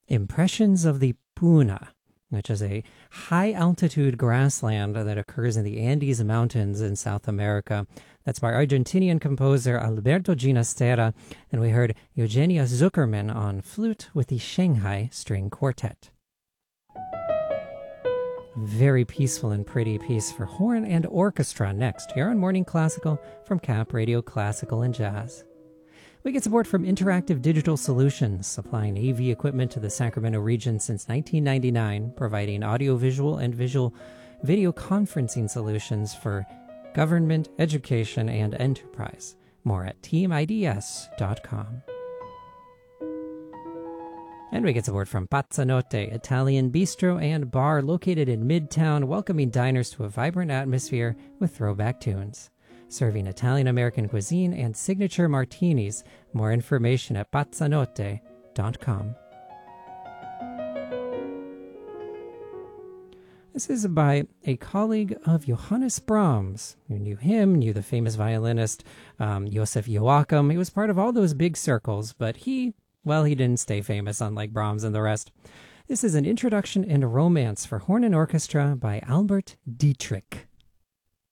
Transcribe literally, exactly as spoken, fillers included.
Impressions of the Puna, which is a high-altitude grassland that occurs in the Andes Mountains in South America. That's by Argentinian composer Alberto Ginastera, and we heard Eugenia Zuckerman on flute with the Shanghai String Quartet. Very peaceful and pretty piece for horn and orchestra next, here on Morning Classical from Cap Radio Classical and Jazz. We get support from Interactive Digital Solutions, supplying A V equipment to the Sacramento region since nineteen ninety-nine, providing audiovisual and visual video conferencing solutions for government, education, and enterprise. More at team I D S dot com. And we get support from Pazzanotte, Italian bistro and bar located in Midtown, welcoming diners to a vibrant atmosphere with throwback tunes. Serving Italian-American cuisine and signature martinis. More information at pazzanotte dot com. This is by a colleague of Johannes Brahms. You knew him, knew the famous violinist um, Josef Joachim. He was part of all those big circles, but he, well, he didn't stay famous, unlike Brahms and the rest. This is an introduction and a romance for horn and orchestra by Albert Dietrich.